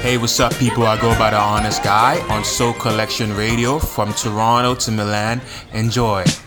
Hey, what's up, people? I go by The Honest Guy on Soul Collection Radio from Toronto to Milan. Enjoy.